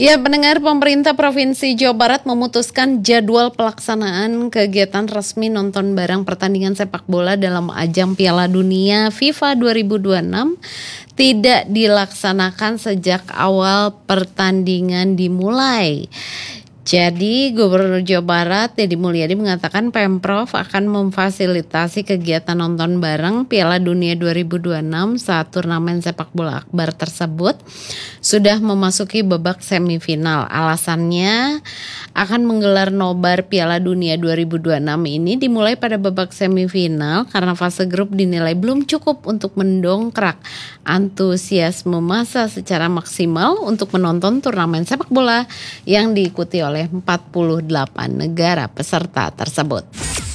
Ya, pendengar, pemerintah Provinsi Jawa Barat memutuskan jadwal pelaksanaan kegiatan resmi nonton bareng pertandingan sepak bola dalam ajang Piala Dunia FIFA 2026 tidak dilaksanakan sejak awal pertandingan dimulai. Jadi, Gubernur Jawa Barat Deddy Mulyadi mengatakan Pemprov akan memfasilitasi kegiatan nonton bareng Piala Dunia 2026 saat turnamen sepak bola akbar tersebut sudah memasuki babak semifinal. Alasannya akan menggelar nobar Piala Dunia 2026 ini dimulai pada babak semifinal karena fase grup dinilai belum cukup untuk mendongkrak antusiasme massa secara maksimal untuk menonton turnamen sepak bola yang diikuti oleh 48 negara peserta tersebut.